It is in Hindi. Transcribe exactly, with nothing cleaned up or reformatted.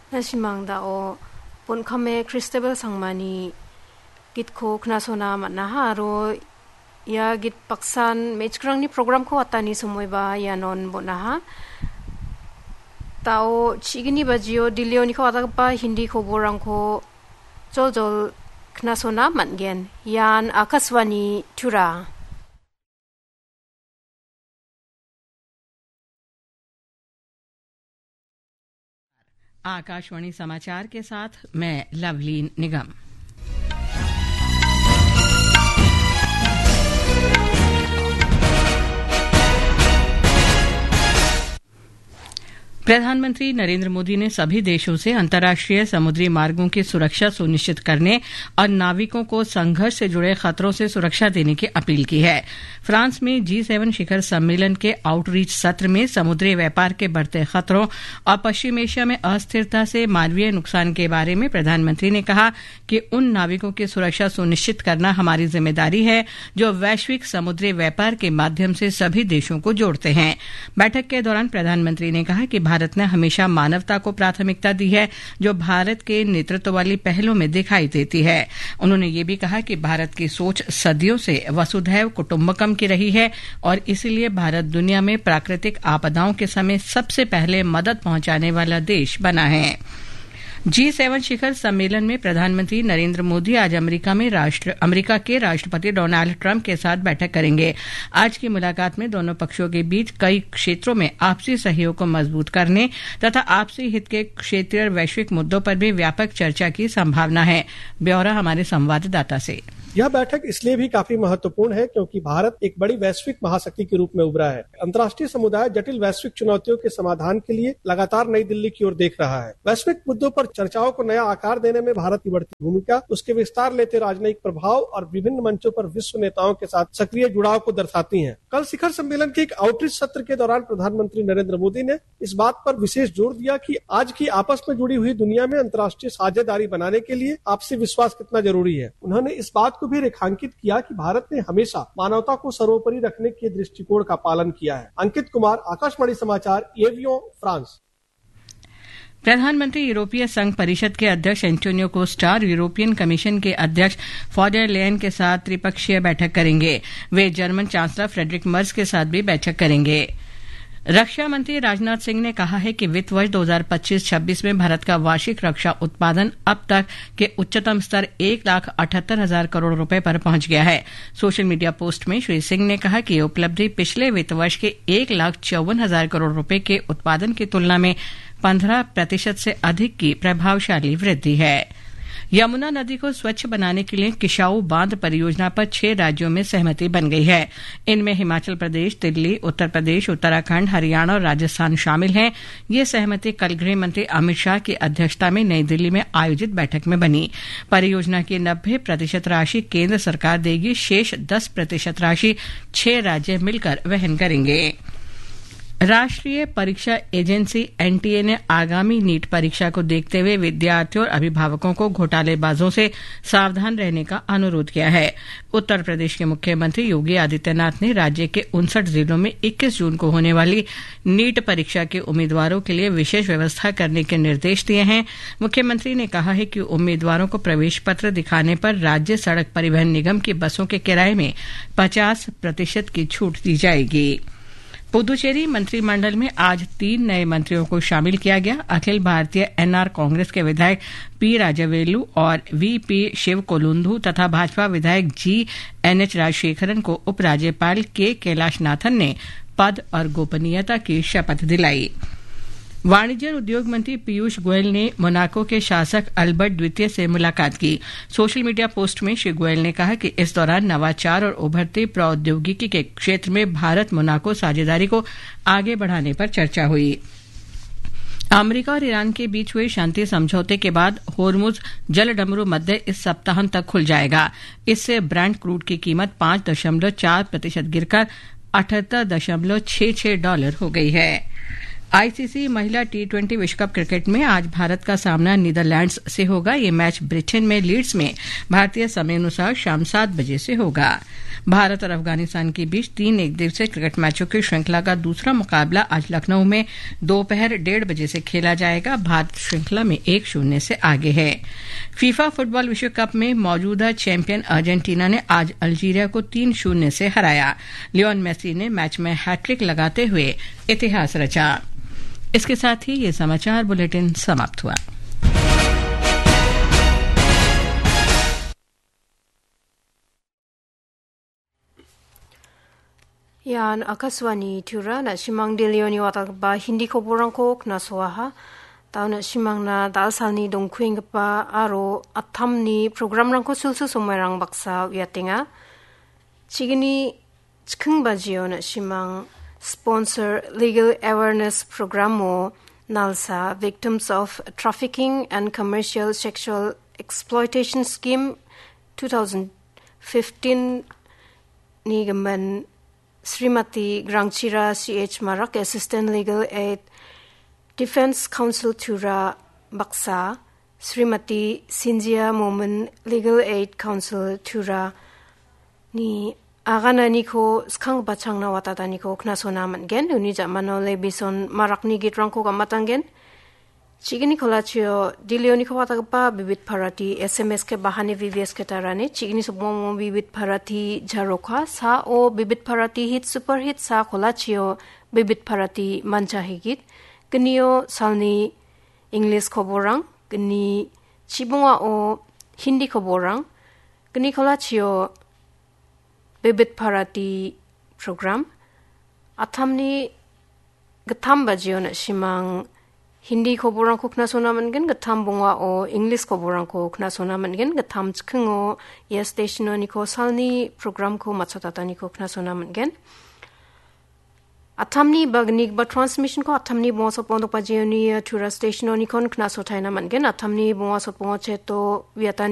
nasimangdao punkhame Christabel sangmani gitko knasona manaharo ya git paksan mechkrang ni program ko atani sumoiba yanon bonaha tao chigini bajio dilioni ko atagpa hindi ko borang ko joljol knasona mangen yan akaswani tura Akashvani समाचार के साथ मैं लवलीन निगम। प्रधानमंत्री नरेंद्र मोदी ने सभी देशों से अंतर्राष्ट्रीय समुद्री मार्गों की सुरक्षा सुनिश्चित करने और नाविकों को संघर्ष से जुड़े खतरों से सुरक्षा देने की अपील की है। फ्रांस में जी सेवन शिखर सम्मेलन के आउटरीच सत्र में समुद्री व्यापार के बढ़ते खतरों और पश्चिम एशिया में अस्थिरता से मानवीय नुकसान के बारे में प्रधानमंत्री ने कहा कि उन नाविकों की सुरक्षा सुनिश्चित करना हमारी जिम्मेदारी है जो वैश्विक समुद्री व्यापार के माध्यम से सभी देशों को जोड़ते हैं। बैठक के दौरान प्रधानमंत्री ने कहा कि भारत ने हमेशा मानवता को प्राथमिकता दी है, जो भारत के नेतृत्व वाली पहलों में दिखाई देती है। उन्होंने ये भी कहा कि भारत की सोच सदियों से वसुधैव कुटुंबकम की रही है और इसीलिए भारत दुनिया में प्राकृतिक आपदाओं के समय सबसे पहले मदद पहुंचाने वाला देश बना है। जी सेवन शिखर सम्मेलन में प्रधानमंत्री नरेंद्र मोदी आज अमेरिका में राष्ट्र अमेरिका के राष्ट्रपति डोनाल्ड ट्रंप के साथ बैठक करेंगे। आज की मुलाकात में दोनों पक्षों के बीच कई क्षेत्रों में आपसी सहयोग को मजबूत करने तथा आपसी हित के क्षेत्रीय और वैश्विक मुद्दों पर भी व्यापक चर्चा की संभावना है। ब्यौरा हमारे संवाददाता से। यह बैठक इसलिए भी काफी महत्वपूर्ण है क्योंकि भारत एक बड़ी वैश्विक महाशक्ति के रूप में उभरा है। अंतर्राष्ट्रीय समुदाय जटिल वैश्विक चुनौतियों के समाधान के लिए लगातार नई दिल्ली की ओर देख रहा है। वैश्विक मुद्दों पर चर्चाओं को नया आकार देने में भारत की बढ़ती भूमिका, उसके विस्तार लेते राजनयिक प्रभाव और विभिन्न मंचों पर विश्व नेताओं के साथ सक्रिय जुड़ाव को दर्शाती है। कल शिखर सम्मेलन के एक आउटरीच सत्र के दौरान प्रधानमंत्री नरेंद्र मोदी ने इस बात पर विशेष जोर दिया कि आज की आपस में जुड़ी हुई दुनिया में अंतर्राष्ट्रीय साझेदारी बनाने के लिए आपसी विश्वास कितना जरूरी है। उन्होंने इस बात को भी रेखांकित किया कि भारत ने हमेशा मानवता को सर्वोपरि रखने के दृष्टिकोण का पालन किया है। अंकित कुमार, आकाशवाणी समाचार, एवियों, फ्रांस। प्रधानमंत्री यूरोपीय संघ परिषद के अध्यक्ष एंटोनियो कोस्टा और यूरोपियन कमीशन के अध्यक्ष फॉन डर लेयन के साथ त्रिपक्षीय बैठक करेंगे। वे जर्मन चांसलर फ्रेडरिक मर्ज के साथ भी बैठक करेंगे। रक्षा मंत्री राजनाथ सिंह ने कहा है कि वित्त वर्ष दो हज़ार पच्चीस छब्बीस में भारत का वार्षिक रक्षा उत्पादन अब तक के उच्चतम स्तर एक लाख अठहत्तर हजार करोड़ रुपए पर पहुंच गया है। सोशल मीडिया पोस्ट में श्री सिंह ने कहा कि ये उपलब्धि पिछले वित्त वर्ष के एक लाख चौवन हजार करोड़ रुपए के उत्पादन की तुलना में पंद्रह प्रतिशत से अधिक की प्रभावशाली वृद्धि है। यमुना नदी को स्वच्छ बनाने के लिए किशाऊ बांध परियोजना पर छह राज्यों में सहमति बन गई है। इनमें हिमाचल प्रदेश, दिल्ली, उत्तर प्रदेश, उत्तराखंड, हरियाणा और राजस्थान शामिल हैं। ये सहमति कल गृह मंत्री अमित शाह की अध्यक्षता में नई दिल्ली में आयोजित बैठक में बनी। परियोजना की नब्बे प्रतिशत राशि केंद्र सरकार देगी, शेष दस प्रतिशत राशि छह राज्य मिलकर वहन करेंगे। राष्ट्रीय परीक्षा एजेंसी एनटीए ने आगामी नीट परीक्षा को देखते हुए विद्यार्थियों और अभिभावकों को घोटालेबाजों से सावधान रहने का अनुरोध किया है। उत्तर प्रदेश के मुख्यमंत्री योगी आदित्यनाथ ने राज्य के उनसठ जिलों में इक्कीस जून को होने वाली नीट परीक्षा के उम्मीदवारों के लिए विशेष व्यवस्था करने के निर्देश दिए हैं। मुख्यमंत्री ने कहा है कि उम्मीदवारों को प्रवेश पत्र दिखाने पर राज्य सड़क परिवहन निगम की बसों के किराए में पचास प्रतिशत की छूट दी जाएगी। पुदुचेरी मंत्रिमंडल में आज तीन नए मंत्रियों को शामिल किया गया। अखिल भारतीय एनआर कांग्रेस के विधायक पी राजवेलु और वीपी शिव कोलुंधु तथा भाजपा विधायक जी एनएच राजशेखरन को उपराज्यपाल के कैलाशनाथन ने पद और गोपनीयता की शपथ दिलाई। वाणिज्य और उद्योग मंत्री पीयूष गोयल ने मोनाको के शासक अल्बर्ट द्वितीय से मुलाकात की। सोशल मीडिया पोस्ट में श्री गोयल ने कहा कि इस दौरान नवाचार और उभरती प्रौद्योगिकी के क्षेत्र में भारत मोनाको साझेदारी को आगे बढ़ाने पर चर्चा हुई। अमेरिका और ईरान के बीच हुए शांति समझौते के बाद होर्मुज जलडमरू मध्य इस सप्ताहांत तक खुल जाएगा। इससे ब्रेंट क्रूड की कीमत पांच दशमलव चार प्रतिशत गिरकर अठहत्तर दशमलव छह छह डॉलर हो गई है। आईसीसी महिला टी ट्वेंटी विश्व कप क्रिकेट में आज भारत का सामना नीदरलैंड्स से होगा। ये मैच ब्रिटेन में लीड्स में भारतीय समय अनुसार शाम सात बजे से होगा। भारत और अफगानिस्तान के बीच तीन एक दिवसीय क्रिकेट मैचों की श्रृंखला का दूसरा मुकाबला आज लखनऊ में दोपहर डेढ़ बजे से खेला जाएगा। भारत श्रृंखला में एक शून्य से आगे है। फीफा फुटबॉल विश्व कप में मौजूदा चैंपियन अर्जेंटीना ने आज अल्जीरिया को तीन शून्य से हराया। लियोन मेसी ने मैच में हैट्रिक लगाते हुए इतिहास रचा। इसके साथ ही ये समाचार बुलेटिन समाप्त हुआ। Yan akaswani tura na simang dilioni watak ba hindi ko borang ko na swaha tau na simang na dalsal ni dongkuing pa aro atam ni program rang ko sulsu sumerang baksa yatinga chigini chkung bajio na simang sponsor legal awareness program mo nalsa victims of trafficking and commercial sexual exploitation scheme twenty fifteen ni gaman Srimati Grangchira C H Marak Assistant Legal Aid Defense Counsel Tura Baksa Srimati Sinjia Momen Legal Aid Counsel Tura ni agana niko skang bachang na watata niko knasona mangen uni jamano lebison marak ni gitrangko kamatangen Chigini kolachio dilioni ko watagpa bibit parati S M S ke bahane V V S ke tarane chigini submo bibit parati jarokha sa o bibit parati hit super hit sa kolachio bibit parati mancha higit gnio salni English koborang gni chibunga o Hindi koborang gni kolachio bibit parati program athamni gatham bajio na shimang Hindi ko borang ko kna sona mangen gatham bunga o English ko borang ko kna sona mangen gatham chkhungo ye station ni ko salni program ko machata ni ko kna sona mangen athamni bagnik ba transmission ko athamni bo so pondok pa jeni tourist station ni kon kna so thaina mangen athamni bo so pongo che to viatan